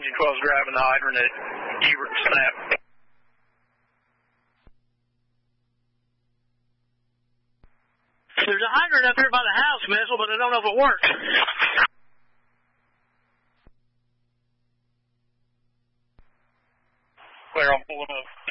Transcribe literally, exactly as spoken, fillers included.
you while I was grabbing the hydrant at Everett Snap. There's a hydrant up here by the house, Missile, but I don't know if it works. Clear, I'm pulling up.